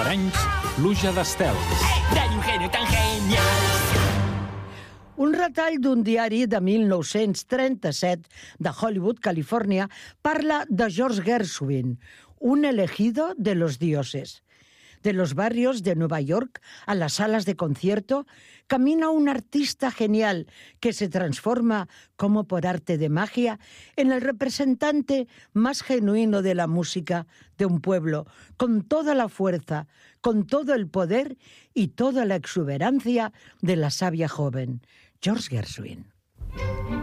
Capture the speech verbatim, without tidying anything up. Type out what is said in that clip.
Arenys, pluja d'estels. ¡De un genio tan genial! Un retall d'un diari de mil nou-cents trenta-set de Hollywood, Califòrnia, parla de George Gershwin, un elegido de los dioses. De los barrios de Nueva York a las salas de concierto, camina un artista genial que se transforma, como por arte de magia, en el representante más genuino de la música de un pueblo, con toda la fuerza, con todo el poder y toda la exuberancia de la sabia joven, George Gershwin.